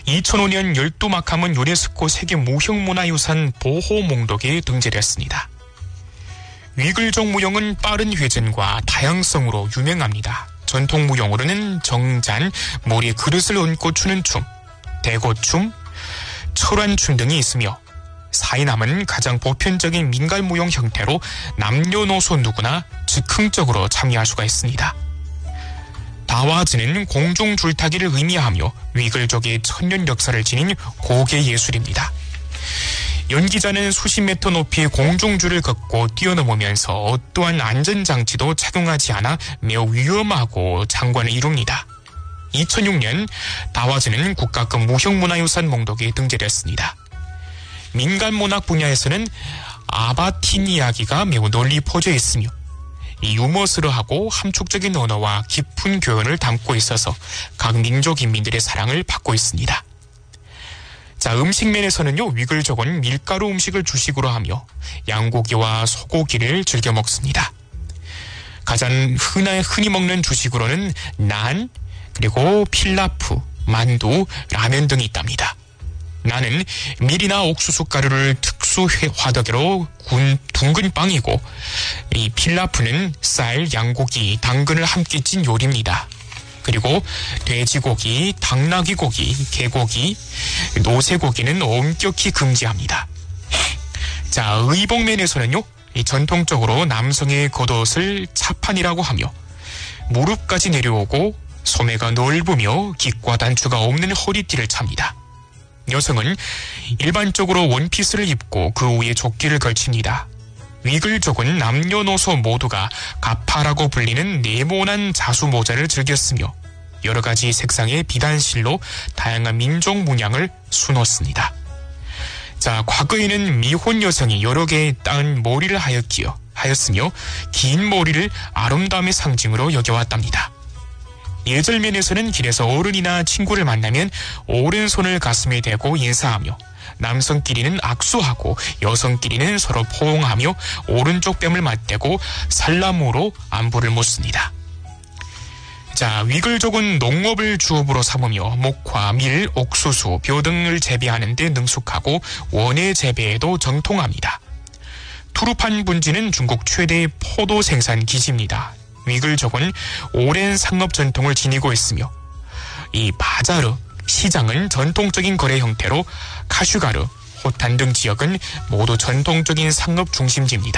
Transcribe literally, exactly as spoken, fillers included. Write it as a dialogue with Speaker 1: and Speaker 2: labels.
Speaker 1: 이천오 년 열두마카문 유네스코 세계 무형문화유산 보호 목록에 등재됐습니다. 위글족 무용은 빠른 회전과 다양성으로 유명합니다. 전통 무용으로는 정잔, 머리에 그릇을 얹고 추는 춤, 대고춤, 철환춤 등이 있으며 사이남은 가장 보편적인 민간무용 형태로 남녀노소 누구나 즉흥적으로 참여할 수가 있습니다. 다와즈는 공중줄타기를 의미하며 위글족의 천년 역사를 지닌 고개 예술입니다. 연기자는 수십 미터 높이의 공중줄을 걷고 뛰어넘으면서 어떠한 안전장치도 착용하지 않아 매우 위험하고 장관을 이룹니다. 이천육 년 다와즈는 국가급 무형문화유산 목록에 등재됐습니다. 민간문학 분야에서는 아바틴 이야기가 매우 널리 퍼져 있으며 이 유머스러하고 함축적인 언어와 깊은 교훈을 담고 있어서 각 민족 인민들의 사랑을 받고 있습니다. 자, 음식면에서는요, 위글족은 밀가루 음식을 주식으로 하며 양고기와 소고기를 즐겨 먹습니다. 가장 흔히, 흔히 먹는 주식으로는 난, 그리고 필라프, 만두, 라면 등이 있답니다. 나는 밀이나 옥수수 가루를 특수 화덕으로 군 둥근 빵이고, 이 필라프는 쌀, 양고기, 당근을 함께 찐 요리입니다. 그리고 돼지고기, 당나귀고기, 개고기, 노새고기는 엄격히 금지합니다. 자, 의복면에서는요, 이 전통적으로 남성의 겉옷을 차판이라고 하며 무릎까지 내려오고 소매가 넓으며 깃과 단추가 없는 허리띠를 찹니다. 여성은 일반적으로 원피스를 입고 그 위에 조끼를 걸칩니다. 위글족은 남녀노소 모두가 가파라고 불리는 네모난 자수 모자를 즐겼으며 여러 가지 색상의 비단실로 다양한 민족 문양을 수놓습니다. 자, 과거에는 미혼 여성이 여러 개의 딴 머리를 하였기요, 하였으며 긴 머리를 아름다움의 상징으로 여겨왔답니다. 예절면에서는 길에서 어른이나 친구를 만나면 오른손을 가슴에 대고 인사하며 남성끼리는 악수하고 여성끼리는 서로 포옹하며 오른쪽 뺨을 맞대고 살라무로 안부를 묻습니다. 자, 위글족은 농업을 주업으로 삼으며 목화, 밀, 옥수수, 벼 등을 재배하는 데 능숙하고 원예 재배에도 정통합니다. 투르판 분지는 중국 최대의 포도 생산 기지입니다. 위글족은 오랜 상업 전통을 지니고 있으며 이 바자르, 시장은 전통적인 거래 형태로 카슈가르, 호탄 등 지역은 모두 전통적인 상업 중심지입니다.